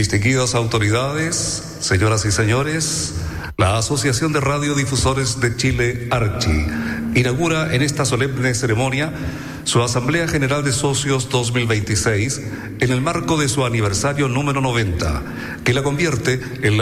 Distinguidas autoridades, señoras y señores, la Asociación de Radiodifusores de Chile, ARCHI, inaugura en esta solemne ceremonia su Asamblea General de Socios 2026 en el marco de su aniversario número 90, que la convierte en la